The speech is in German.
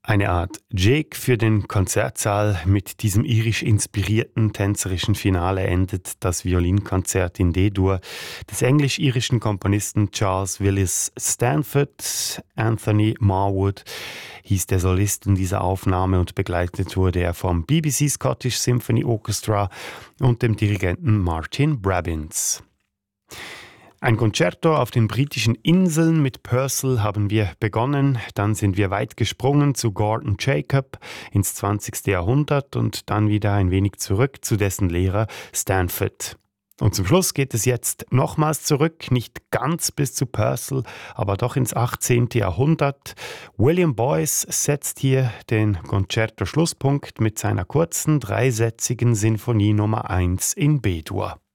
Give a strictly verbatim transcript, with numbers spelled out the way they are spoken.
Eine Art Jig für den Konzertsaal. Mit diesem irisch inspirierten tänzerischen Finale endet das Violinkonzert in D-Dur des englisch-irischen Komponisten Charles Willis Stanford. Anthony Marwood hieß der Solist in dieser Aufnahme und begleitet wurde er vom B B C Scottish Symphony Orchestra und dem Dirigenten Martin Brabbins. Ein Concerto auf den britischen Inseln mit Purcell haben wir begonnen. Dann sind wir weit gesprungen zu Gordon Jacob ins zwanzigste Jahrhundert und dann wieder ein wenig zurück zu dessen Lehrer Stanford. Und zum Schluss geht es jetzt nochmals zurück, nicht ganz bis zu Purcell, aber doch ins achtzehnte Jahrhundert. William Boyce setzt hier den Concerto-Schlusspunkt mit seiner kurzen, dreisätzigen Sinfonie Nummer eins in B-Dur.